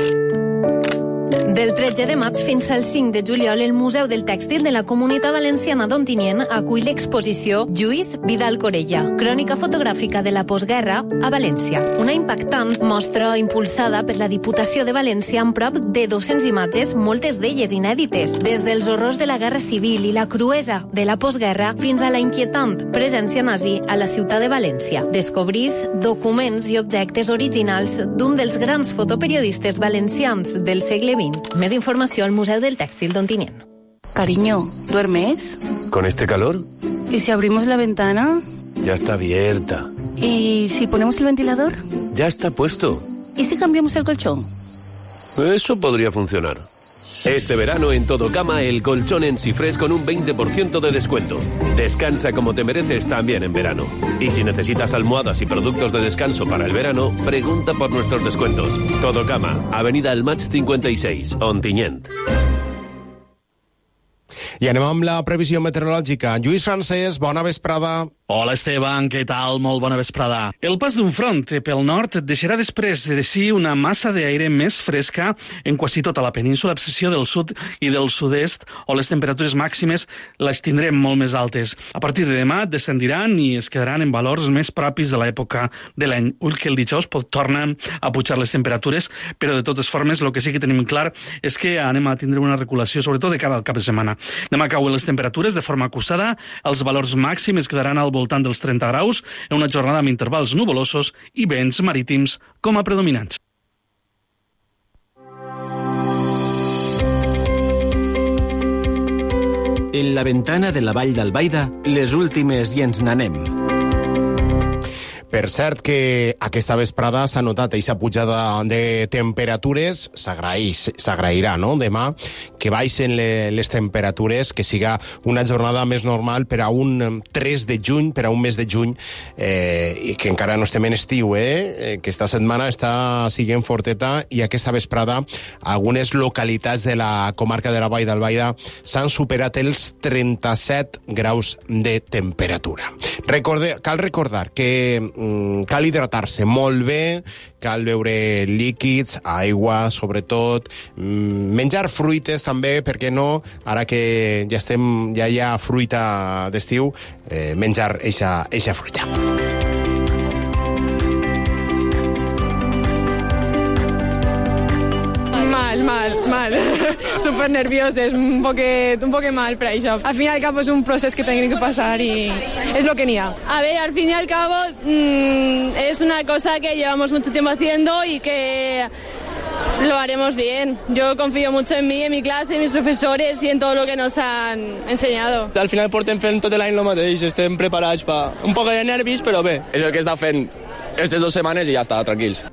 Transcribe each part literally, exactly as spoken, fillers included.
Del tretze de maig fins al cinc de juliol, el Museu del Tèxtil de la Comunitat Valenciana d'Ontinyent acull l'exposició Lluís Vidal Corella, crònica fotogràfica de la postguerra a València. Una impactant mostra impulsada per la Diputació de València amb prop de dues-centes imatges, moltes d'elles inèdites, des dels horrors de la Guerra Civil i la cruesa de la postguerra fins a la inquietant presència nazi a la ciutat de València. Descobrís documents i objectes originals d'un dels grans fotoperiodistes valencians del segle vint. Més informació al Museu del Tèxtil d'Ontinyent. Cariño, ¿duermes? ¿Con este calor? ¿Y si abrimos la ventana? Ya está abierta. ¿Y si ponemos el ventilador? Ya está puesto. ¿Y si cambiamos el colchón? Eso podría funcionar. Este verano en Todo Cama el colchón en Cifrés con un veinte por ciento de descuento. Descansa como te mereces también en verano. Y si necesitas almohadas y productos de descanso para el verano, pregunta por nuestros descuentos. Todo Cama, Avenida El Maig cincuenta y seis, Ontinyent. I anem amb la previsió meteorològica. Lluís Francesc, bona vesprada. Hola, Esteban, què tal? Molt bona vesprada. El pas d'un front pel nord deixarà després de si una massa d'aire més fresca en quasi tota la península, a excepció del sud i del sud-est, on les temperatures màximes les tindrem molt més altes. A partir de demà descendiran i es quedaran en valors més propis de l'època de l'any. Ull que el dijous pot tornar a pujar les temperatures, però de totes formes el que sí que tenim clar és que anem a tindre una reculació, sobretot de cara al cap de setmana. Demà cauen les temperatures de forma acusada, els valors màxims quedaran al voltant dels trenta graus en una jornada amb intervals nuvolosos i vents marítims com a predominants. En la ventana de la Vall d'Albaida, les últimes i ens n'anem. Per cert que aquesta vesprada s'ha notat aquesta pujada de temperatures, s'agraeix, s'agrairà, no?, demà, que baixen le, les temperatures, que siga una jornada més normal per a un tres de juny, per a un mes de juny, eh, i que encara no estem en estiu, eh? que esta setmana està siguent forteta i aquesta vesprada algunes localitats de la comarca de la Vall d'Albaida s'han superat els trenta-set graus de temperatura. Recorde, cal recordar que cal hidratar-se molt bé, cal beure líquids, aigua, sobretot, menjar fruites també, perquè no, ara que ja estem, ja hi ha fruita d'estiu, eh, menjar eixa, eixa fruita. Mal, mal, mal. Súper nervioses, un poquet, un poquet mal per això. Al fin y al cabo es un procés que tiene que pasar y es lo que ni ha. A ver, al fin y al cabo mmm, es una cosa que llevamos mucho tiempo haciendo y que lo haremos bien. Yo confío mucho en mí, en mi clase, en mis profesores y en todo lo que nos han enseñado. Al final portem fent tot l'any el mateix, estem preparats per un poc de nervis, però bé, és el que està fent aquestes dues setmanes i ja està, tranquils.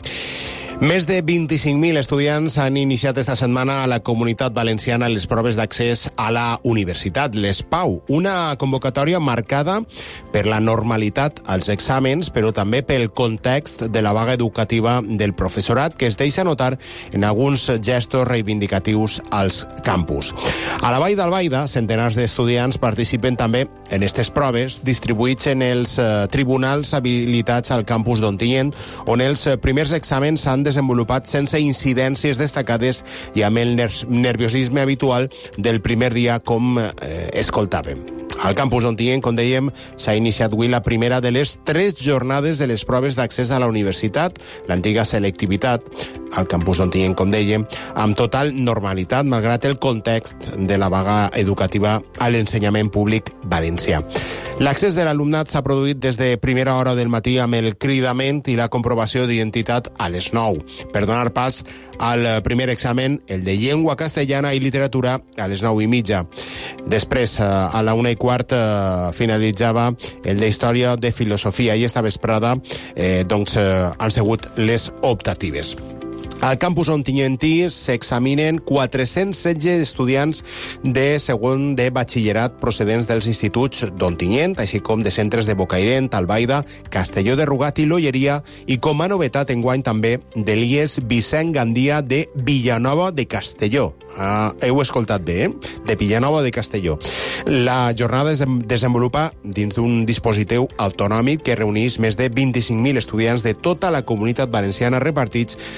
Més de vint-i-cinc mil estudiants han iniciat esta setmana a la Comunitat Valenciana les proves d'accés a la universitat, l'S P A U, una convocatòria marcada per la normalitat als exàmens, però també pel context de la vaga educativa del professorat, que es deixa notar en alguns gestos reivindicatius als campus. A la Vall d'Albaida, centenars d'estudiants participen també en aquestes proves, distribuïts en els eh, tribunals habilitats al campus d'Ontinyent, on els eh, primers exàmens s'han desenvolupat sense incidències destacades i amb el nerviosisme habitual del primer dia, com eh, escoltàvem. Al campus d'Ontinyent, com dèiem, s'ha iniciat avui la primera de les tres jornades de les proves d'accés a la universitat, l'antiga selectivitat, al campus d'Ontinyent, com dèiem, amb total normalitat, malgrat el context de la vaga educativa a l'ensenyament públic valencià. L'accés de l'alumnat s'ha produït des de primera hora del matí amb el cridament i la comprovació d'identitat a les nou, per donar pas al primer examen, el de llengua castellana i literatura, a les nou i mitja. Després, a la una i quart, finalitzava el de història de filosofia, i esta vesprada eh, doncs, eh, han sigut les optatives. Al campus ontinyentí s'examinen quatre-cents setze estudiants de segon de batxillerat procedents dels instituts d'Ontinyent, així com de centres de Bocairent, Albaida, Castelló de Rugat i l'Olleria, i com a novetat enguany també de l'I E S Vicent Gandia de Villanova de Castelló. Ah, heu escoltat bé, eh? De Villanova de Castelló. La jornada es desenvolupa dins d'un dispositiu autonòmic que reuneix més de vint-i-cinc mil estudiants de tota la comunitat valenciana repartits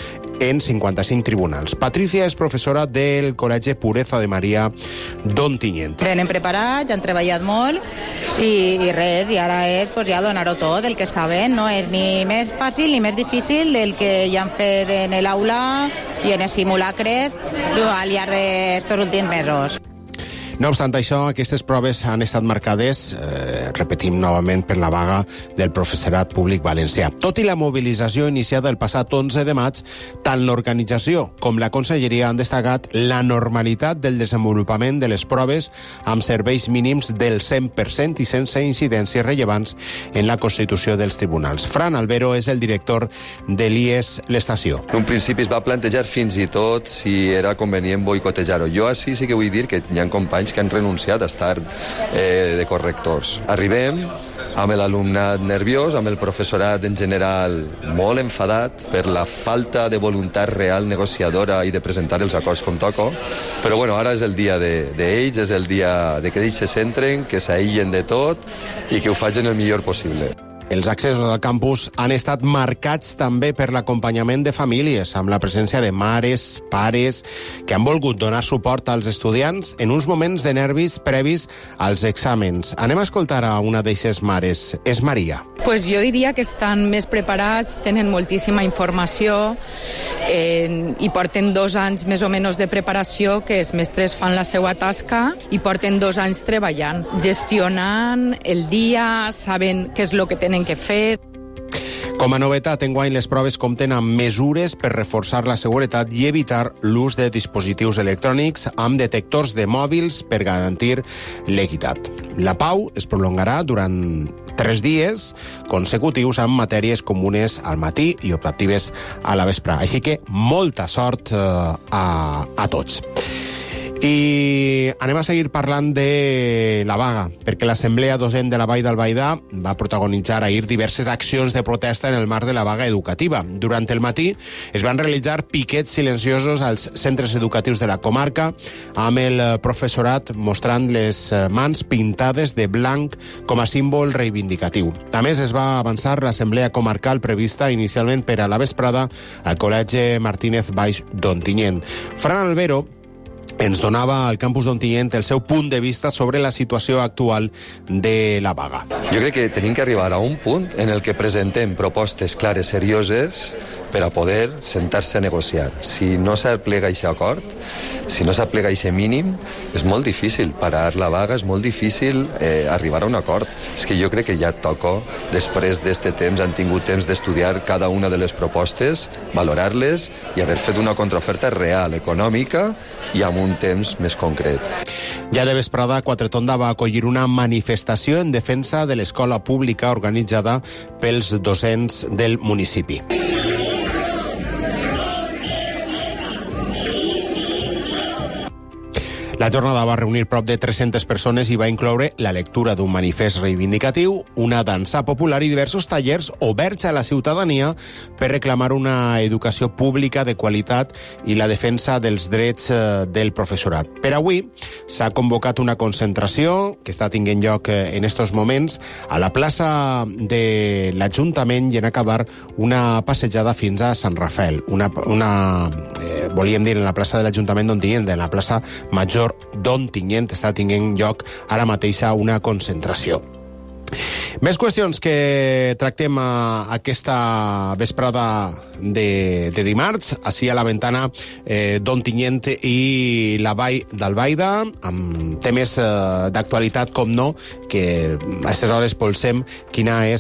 en cinquanta-cinc tribunals. Patricia és professora del Col·legi Pureza de Maria d'Ontinyent. Venen preparats, han treballat molt i, i res, i ara és pues, ja donar-ho tot, el que saben. No és ni més fàcil ni més difícil del que ja han fet en l'aula i en els simulacres al llarg d'estos últims mesos. No obstant això, aquestes proves han estat marcades, eh, repetim novament, per la vaga del professorat públic valencià. Tot i la mobilització iniciada el passat onze de maig, tant l'organització com la conselleria han destacat la normalitat del desenvolupament de les proves amb serveis mínims del cent per cent i sense incidències rellevants en la constitució dels tribunals. Fran Albero és el director de l'I E S L'Estació. En un principi es va plantejar fins i tot si era convenient boicotejar-ho. Jo així sí que vull dir que hi ha companys que han renunciat a estar eh, de correctors. Arribem amb l'alumnat nerviós, amb el professorat en general molt enfadat per la falta de voluntat real negociadora i de presentar els acords com toco, però bueno, ara és el dia d'ells, de, de és el dia de que ells se centren, que s'aïllen de tot i que ho facin el millor possible. Els accessos al campus han estat marcats també per l'acompanyament de famílies, amb la presència de mares, pares, que han volgut donar suport als estudiants en uns moments de nervis previs als exàmens. Anem a escoltar a una d'eixes mares. És Maria. Pues jo diria que estan més preparats, tenen moltíssima informació eh, i porten dos anys més o menys de preparació, que els mestres fan la seva tasca i porten dos anys treballant, gestionant el dia, saben què és el que tenen que fer. Com a novetat, enguany les proves compten amb mesures per reforçar la seguretat i evitar l'ús de dispositius electrònics amb detectors de mòbils per garantir l'equitat. La pau es prolongarà durant tres dies consecutius amb matèries comunes al matí i optatives a la vespre. Així que molta sort eh, a, a tots. I anem a seguir parlant de la vaga, perquè l'Assemblea Docent de la Vall d'Albaida va protagonitzar ahir diverses accions de protesta en el marc de la vaga educativa. Durant el matí es van realitzar piquets silenciosos als centres educatius de la comarca, amb el professorat mostrant les mans pintades de blanc com a símbol reivindicatiu. A més, es va avançar l'assemblea comarcal prevista inicialment per a la vesprada al Col·legi Martínez Baix d'Ontinyent. Fran Albero ens donava al campus d'Ontinyent el seu punt de vista sobre la situació actual de la vaga. Jo crec que tenim que arribar a un punt en el que presentem propostes clares, serioses, per a poder sentar-se a negociar. Si no s'aplega aquest acord, si no s'aplega aquest mínim, és molt difícil parar la vaga, és molt difícil eh, arribar a un acord. És que jo crec que ja toco, després d'este temps, han tingut temps d'estudiar cada una de les propostes, valorar-les i haver fet una contraoferta real, econòmica i amb un temps més concret. Ja de vesprada, Quatretonda va acollir una manifestació en defensa de l'escola pública organitzada pels docents del municipi. La jornada va reunir prop de tres-centes persones i va incloure la lectura d'un manifest reivindicatiu, una dansa popular i diversos tallers oberts a la ciutadania per reclamar una educació pública de qualitat i la defensa dels drets del professorat. Per avui s'ha convocat una concentració que està tinguent lloc en estos moments a la plaça de l'Ajuntament i en acabar una passejada fins a Sant Rafael. Una, una eh, volíem dir, en la plaça de l'Ajuntament d'Ontinyent, en la plaça Major d'Ontinyent està tinguent lloc ara mateix una concentració. Més qüestions que tractem a aquesta vesprada de, de dimarts, així a la ventana eh, d'Ontinyent i la Vall d'Albaida, amb temes eh, d'actualitat, com no, que a aquestes hores polsem quina és